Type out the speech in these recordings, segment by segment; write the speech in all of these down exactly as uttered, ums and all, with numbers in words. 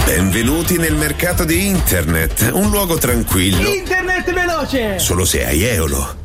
Benvenuti nel mercato di internet, un luogo tranquillo. Internet veloce! Solo se hai Eolo.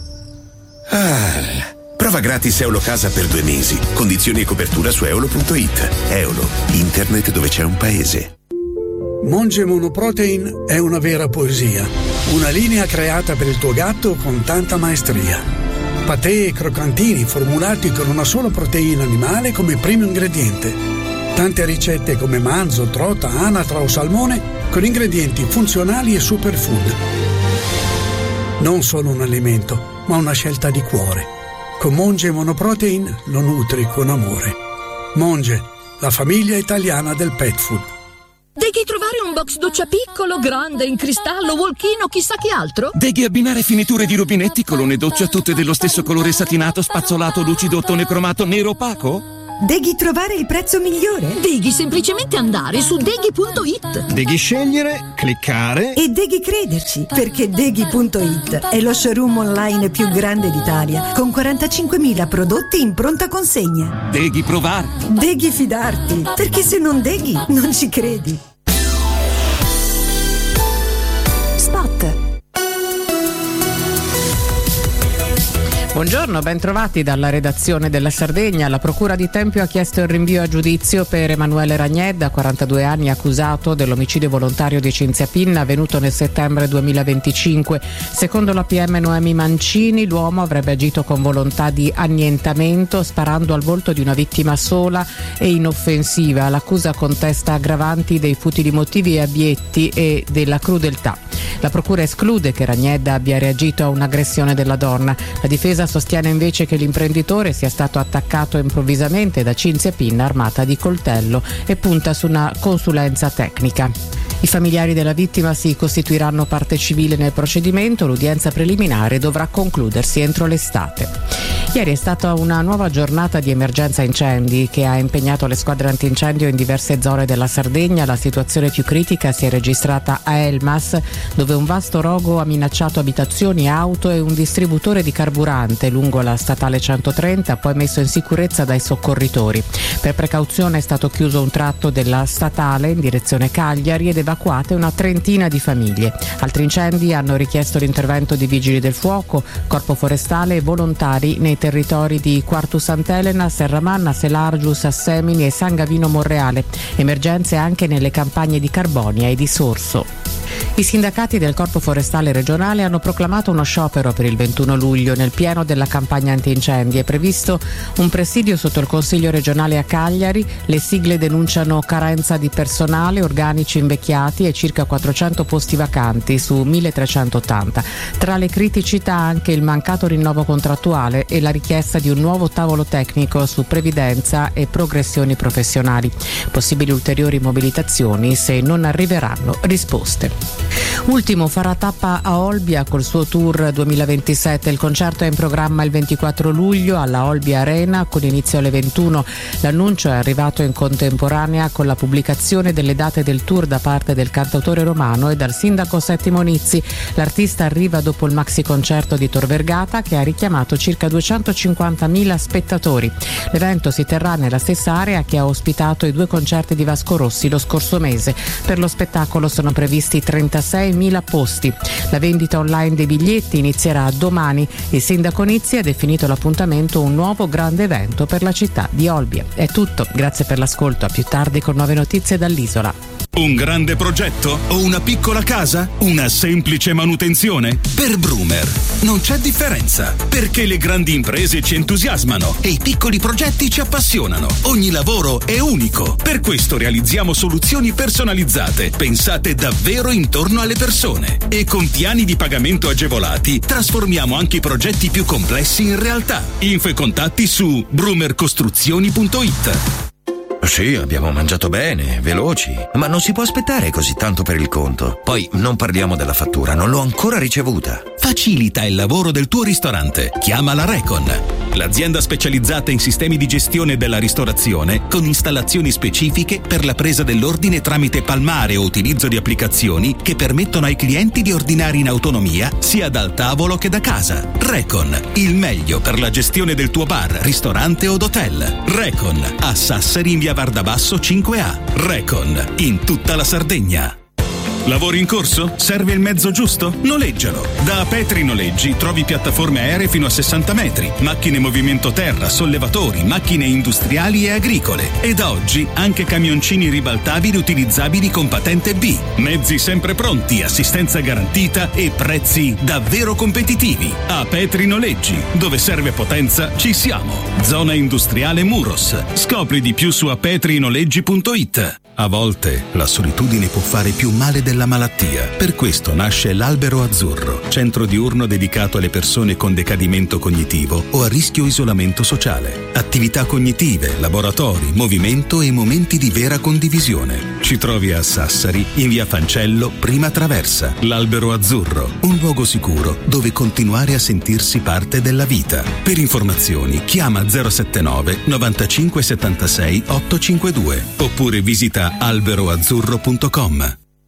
Ah, prova gratis Eolo Casa per due mesi. Condizioni e copertura su eolo punto it. Eolo, internet dove c'è un paese. Monge Monoprotein è una vera poesia. Una linea creata per il tuo gatto con tanta maestria. Patè e croccantini formulati con una sola proteina animale come primo ingrediente. Tante ricette come manzo, trota, anatra o salmone con ingredienti funzionali e superfood. Non solo un alimento, ma una scelta di cuore. Con Monge Monoprotein lo nutri con amore. Monge, la famiglia italiana del pet food. Devi trovare un box doccia piccolo, grande, in cristallo, walk-in o chissà che altro? Devi abbinare finiture di rubinetti, colonne doccia tutte dello stesso colore satinato, spazzolato, lucido, ottone cromato, nero opaco? Devi trovare il prezzo migliore? Devi semplicemente andare su deghi punto it. Devi scegliere, cliccare e devi crederci, perché deghi punto it è lo showroom online più grande d'Italia, con quarantacinquemila prodotti in pronta consegna. Devi provare. Devi fidarti, perché se non deghi non ci credi. Spot. Buongiorno, ben trovati dalla redazione della Sardegna. La Procura di Tempio ha chiesto il rinvio a giudizio per Emanuele Ragnedda, quarantadue anni, accusato dell'omicidio volontario di Cinzia Pinna avvenuto nel settembre duemilaventicinque. Secondo la P M Noemi Mancini, l'uomo avrebbe agito con volontà di annientamento, sparando al volto di una vittima sola e inoffensiva. L'accusa contesta aggravanti dei futili motivi abietti e della crudeltà. La Procura esclude che Ragnedda abbia reagito a un'aggressione della donna. La difesa sostiene invece che l'imprenditore sia stato attaccato improvvisamente da Cinzia Pinna armata di coltello e punta su una consulenza tecnica. I familiari della vittima si costituiranno parte civile nel procedimento. L'udienza preliminare dovrà concludersi entro l'estate. Ieri è stata una nuova giornata di emergenza incendi che ha impegnato le squadre antincendio in diverse zone della Sardegna. La situazione più critica si è registrata a Elmas, dove un vasto rogo ha minacciato abitazioni, auto e un distributore di carburante lungo la statale centotrenta, poi messo in sicurezza dai soccorritori. Per precauzione è stato chiuso un tratto della statale in direzione Cagliari ed evacuate una trentina di famiglie. Altri incendi hanno richiesto l'intervento di vigili del fuoco, corpo forestale e volontari nei territori di Quartu Sant'Elena, Serramanna, Selargius, Assemini e San Gavino Monreale. Emergenze anche nelle campagne di Carbonia e di Sorso. I sindacati del Corpo Forestale regionale hanno proclamato uno sciopero per il ventuno luglio. Nel pieno della campagna antincendi è previsto un presidio sotto il Consiglio regionale a Cagliari. Le sigle denunciano carenza di personale, organici invecchiati e circa quattrocento posti vacanti su milletrecentottanta. Tra le criticità anche il mancato rinnovo contrattuale e la richiesta di un nuovo tavolo tecnico su previdenza e progressioni professionali. Possibili ulteriori mobilitazioni se non arriveranno risposte. Ultimo farà tappa a Olbia col suo tour duemilaventisette. Il concerto è in programma il ventiquattro luglio alla Olbia Arena con inizio alle ventuno. L'annuncio è arrivato in contemporanea con la pubblicazione delle date del tour da parte del cantautore romano e dal sindaco Settimo Nizzi. L'artista arriva dopo il maxi concerto di Tor Vergata che ha richiamato circa duecentocinquantamila spettatori. L'evento si terrà nella stessa area che ha ospitato i due concerti di Vasco Rossi lo scorso mese. Per lo spettacolo sono previsti trentaseimila posti. La vendita online dei biglietti inizierà domani. Il sindaco Nizzi ha definito l'appuntamento un nuovo grande evento per la città di Olbia. È tutto, grazie per l'ascolto, a più tardi con nuove notizie dall'isola. Un grande progetto o una piccola casa? Una semplice manutenzione? Per Brumer non c'è differenza, perché le grandi imprese ci entusiasmano e i piccoli progetti ci appassionano. Ogni lavoro è unico, per questo realizziamo soluzioni personalizzate, pensate davvero intorno alle persone. E con piani di pagamento agevolati trasformiamo anche i progetti più complessi in realtà. Info e contatti su brumer costruzioni punto it. Sì, abbiamo mangiato bene, veloci, ma non si può aspettare così tanto per il conto. Poi non parliamo della fattura, non l'ho ancora ricevuta. Facilita il lavoro del tuo ristorante. Chiama la Recon, l'azienda specializzata in sistemi di gestione della ristorazione con installazioni specifiche per la presa dell'ordine tramite palmare o utilizzo di applicazioni che permettono ai clienti di ordinare in autonomia sia dal tavolo che da casa. Recon, il meglio per la gestione del tuo bar, ristorante o hotel. Recon, a Sassari in via Vardabasso cinque A. Recon, in tutta la Sardegna. Lavori in corso? Serve il mezzo giusto? Noleggialo! Da Petri Noleggi trovi piattaforme aeree fino a sessanta metri, macchine movimento terra, sollevatori, macchine industriali e agricole. E da oggi anche camioncini ribaltabili utilizzabili con patente B. Mezzi sempre pronti, assistenza garantita e prezzi davvero competitivi. A Petri Noleggi, dove serve potenza, ci siamo. Zona industriale Muros. Scopri di più su apetri-noleggi punto it. A volte la solitudine può fare più male della malattia. Per questo nasce l'Albero Azzurro, centro diurno dedicato alle persone con decadimento cognitivo o a rischio isolamento sociale. Attività cognitive, laboratori, movimento e momenti di vera condivisione. Ci trovi a Sassari, in via Fancello, prima traversa. L'Albero Azzurro, un luogo sicuro dove continuare a sentirsi parte della vita. Per informazioni chiama zero sette nove novantacinque settantasei ottocentocinquantadue oppure visita albero azzurro punto com.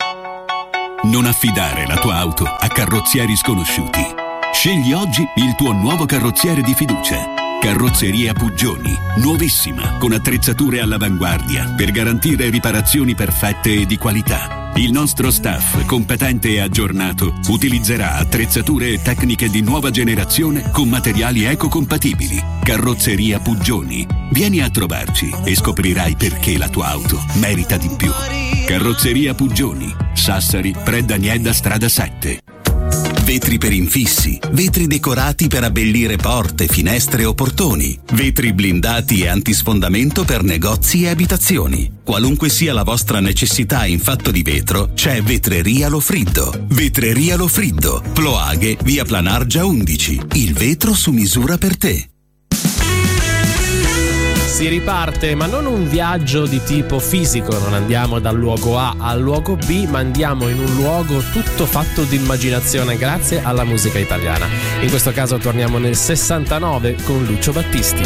Non affidare la tua auto a carrozzieri sconosciuti. Scegli oggi il tuo nuovo carrozziere di fiducia. Carrozzeria Puggioni, nuovissima, con attrezzature all'avanguardia per garantire riparazioni perfette e di qualità. Il nostro staff, competente e aggiornato, utilizzerà attrezzature e tecniche di nuova generazione con materiali ecocompatibili. Carrozzeria Puggioni. Vieni a trovarci e scoprirai perché la tua auto merita di più. Carrozzeria Puggioni, Sassari, Predaniedda, strada sette. Vetri per infissi, vetri decorati per abbellire porte, finestre o portoni, vetri blindati e antisfondamento per negozi e abitazioni. Qualunque sia la vostra necessità in fatto di vetro, c'è Vetreria Lofriddo. Vetreria Lofriddo, Ploaghe, via Planargia undici. Il vetro su misura per te. Si riparte, ma non un viaggio di tipo fisico, non andiamo dal luogo A al luogo B, ma andiamo in un luogo tutto fatto di immaginazione grazie alla musica italiana. In questo caso torniamo nel sessantanove con Lucio Battisti.